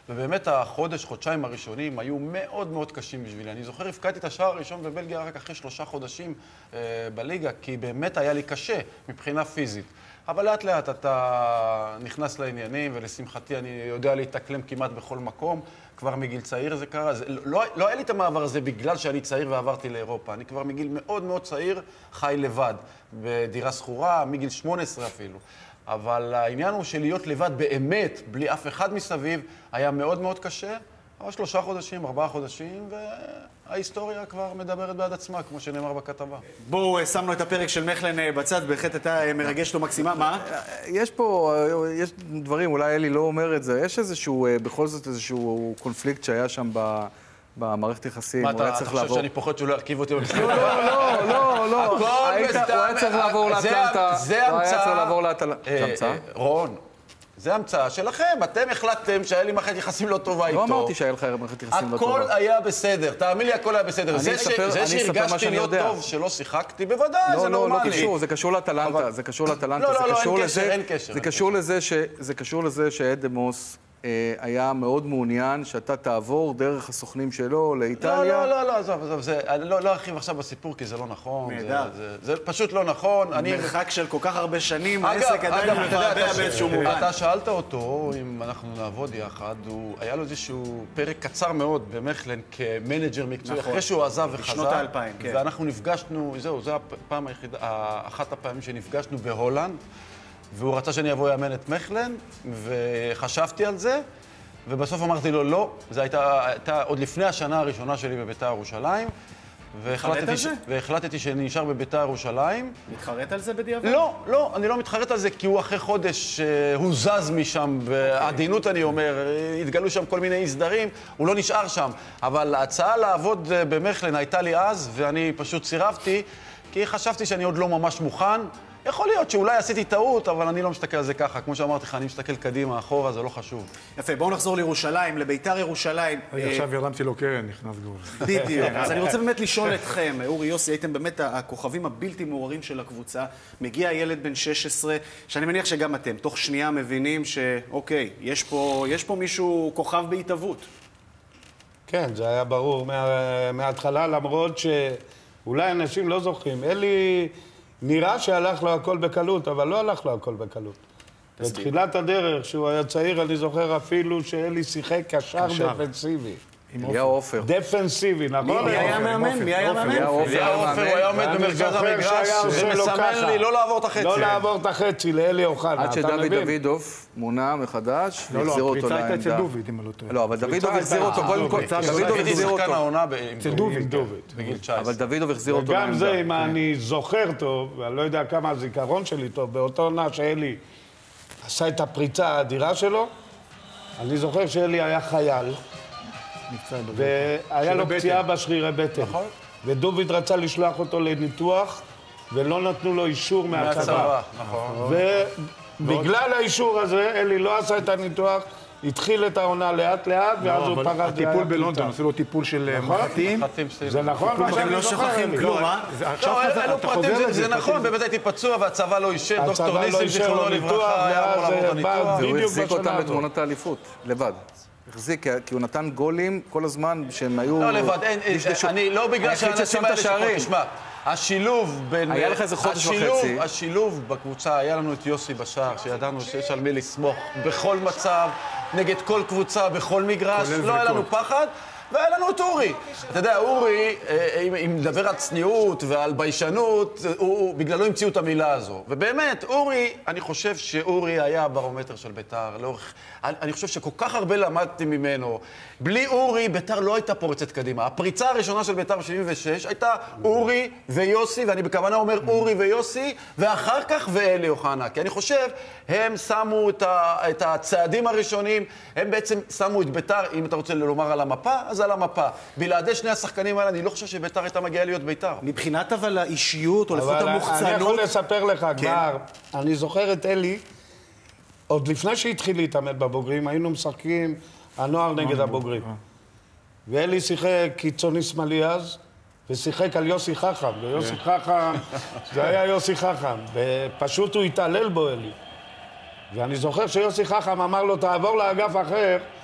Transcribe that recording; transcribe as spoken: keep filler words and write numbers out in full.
ובאמת החודש, חודשיים הראשונים היו מאוד מאוד קשים בשבילי. אני זוכר, הפקעתי את השער הראשון בבלגיה רק אחרי שלושה חודשים אה, בליגה, כי באמת היה לי קשה מבחינה פיזית. אבל לאט לאט אתה נכנס לעניינים, ולשמחתי אני יודע להתאקלם כמעט בכל מקום. כבר מגיל צעיר זה קרה. זה, לא, לא היה לי את המעבר הזה בגלל שאני צעיר ועברתי לאירופה. אני כבר מגיל מאוד מאוד צעיר חי לבד, בדירה סחורה, מגיל שמונה עשרה אפילו. אבל העניין הוא שלהיות לבד באמת, בלי אף אחד מסביב, היה מאוד מאוד קשה. אבל שלושה חודשים, ארבעה חודשים, וההיסטוריה כבר מדברת בעד עצמה, כמו שנאמר בכתבה. בואו, שמנו את הפרק של מחלן בצד, בהחלט הייתה מרגש לו מקסימה. מה? יש פה, יש דברים, אולי אלי לא אומר את זה, יש איזשהו, בכל זאת איזשהו קונפליקט שהיה שם ב... במערכת יחסים. מה, אתה חושב שאני פוחד שהוא לא ירכיב אותי במשחק? לא, לא, לא, לא. הוא היה צריך לעבור לאטלנטה. זה המצאה. הוא היה צריך לעבור לאטלנטה. זה המצאה? רון, זה המצאה שלכם. אתם החלטתם שהיה לי מערכת יחסים לא טובה איתו. לא אמרתי שהיה לך מערכת יחסים לא טובה. הכל היה בסדר. תאמין לי, הכל היה בסדר. זה שהרגשתי להיות טוב שלא שיחקתי, בוודאי, זה נורמלי. לא, לא קשור. זה קשור לאטלנטה. זה קשור לאטלנטה. לא, לא, אין קשר, אין קשר. זה קשור לזה שעד דמוס היה מאוד מעוניין שאתה תעבור דרך הסוכנים שלו לאיטליה. לא, לא, לא, עזוב, עזוב, זה, אני לא ארחיב עכשיו בסיפור כי זה לא נכון. נהדר. זה פשוט לא נכון. מרחק של כל כך הרבה שנים, העסק עדיין מבעבע באיזשהו מובן. אתה שאלת אותו אם אנחנו נעבוד יחד, היה לו איזשהו פרק קצר מאוד במחלן כמנג'ר מקצועי, אחרי שהוא עזב וחזר. בשנות האלפיים, כן. ואנחנו נפגשנו, זהו, זו הפעם היחידה, אחת הפעמים שנפגשנו בהולנד. והוא רצה שאני אבוא לאמן את מחלן, וחשבתי על זה, ובסוף אמרתי לו לא, זה הייתה, הייתה עוד לפני השנה הראשונה שלי בביתר ירושלים, מתחרט על זה? והחלטתי שאני נשאר בביתר ירושלים. מתחרט על זה בדיעבד? לא, לא, אני לא מתחרט על זה, כי הוא אחרי חודש, הוא זז משם, בעדינות אני אומר, התגלו שם כל מיני הסדרים, הוא לא נשאר שם. אבל ההצעה לעבוד במחלן הייתה לי אז, ואני פשוט סירבתי, כי חשבתי שאני עוד לא ממש מוכן. יכול להיות שאולי עשיתי טעות, אבל אני לא מסתכל על זה ככה. כמו שאמרתי לך, אני מסתכל קדימה, אחורה, זה לא חשוב. יפה, בואו נחזור לירושלים, לביתר ירושלים. עכשיו הרמתי לו קרן, נכנס גול. בדיוק. אז אני רוצה באמת לשאול אתכם, אורי יוסי, הייתם באמת הכוכבים הבלתי מעוררים של הקבוצה. מגיע ילד בן שש עשרה, שאני מניח שגם אתם, תוך שנייה מבינים שאוקיי, יש פה, יש פה מישהו כוכב בהתהוות. כן, זה היה ברור מההתחלה, למרות שאולי אנשים לא זוכרים. אלי... נראה שהלך לו הכל בקלות, אבל לא הלך לו הכל בקלות. בתחילת הדרך, שהוא היה צעיר, אני זוכר אפילו שאלי שיחק קשר דפנסיבי. היה עופר. דפנסיבי, נכון? מי היה מאמן? מי היה מאמן? היה עופר, הוא היה עומד במרכז המגרש, ומסמן לי לא לעבור את החצי. לא לעבור את החצי, לאלי אוחנה, עד שדוד דוידוב מונה מחדש, והחזיר אותו לעמדה. לא, לא, הפריצה הייתה אצל דוד, אם אני לא טועה. לא, אבל דוידוב החזיר אותו, קודם כל, דוידוב החזיר אותו. אצל דוד, בגיל תשע עשרה. אבל דוידוב החזיר אותו לעמדה. וגם זה, אם אני זוכר טוב, ואני לא יודע כמה הזיכרון שלי טוב, באותו עונה שאלי עשה את הפריצה האדירה שלו, אני זוכר שאלי היה חייל, והיה לו פציעה בשרירי בטן. ודוד רצה לשלוח אותו לניתוח, ולא נתנו לו אישור מהצבא. ובגלל האישור הזה, אלי לא עשה את הניתוח, התחיל את העונה לאט לאט, ואז הוא פרד... הטיפול בלונדון, עשו לו טיפול של מחטים. זה נכון מה שאני לא שוכחים כלום, אה? לא, אלו פרטים, זה נכון, באמת הייתי פצוע והצבא לא אישר, דוקטור ניסים זיכרונו לברכה, היה אמור לעבור את הניתוח. והוא החזיק אותם בתמונת האליפות, לבד. החזיק, כי הוא נתן גולים כל הזמן שהם היו... לא, לבד, אני לא בגלל שהאנשים האלה שפה, תשמע, השילוב בין... היה לך איזה חודש וחצי. השילוב בקבוצה, היה לנו את יוסי בשער, שידענו שיש על מי לסמוך בכל מצב, נגד כל קבוצה, בכל מגרש, לא היה לנו פחד. והיה לנו את אורי. אתה יודע, אורי, אם נדבר על צניעות ועל ביישנות, בגללו המציאו את המילה הזו. ובאמת, אורי, אני חושב שאורי היה הברומטר של ביתר. אני חושב שכל כך הרבה למדתי ממנו. בלי אורי, ביתר לא הייתה פורצת קדימה. הפריצה הראשונה של ביתר ב-שבעים ושש הייתה אורי ויוסי, ואני בכוונה אומר אורי ויוסי, ואחר כך ואלי אוחנה. כי אני חושב, הם שמו את הצעדים הראשונים, הם בעצם שמו את ביתר, אם אתה רוצה לומר על המפה, אז על המפה. בלעדי שני השחקנים האלה, אני לא חושב שביתר הייתה מגיעה להיות ביתר. מבחינת אבל האישיות, או לפחות המוחצנות... אני יכול לספר לך כבר, אני זוכר את אלי, עוד לפני שהתחיל להתאמן בבוגרים, היינו משחקים הנוער נגד הבוגרים. ואלי שיחק קיצוני שמאלי אז, ושיחק על יוסי חכם, ויוסי חכם, זה היה יוסי חכם, ופשוט הוא התעלל בו אלי. ואני זוכר שיוסי חכם אמר לו, תעבור לאגף אחר,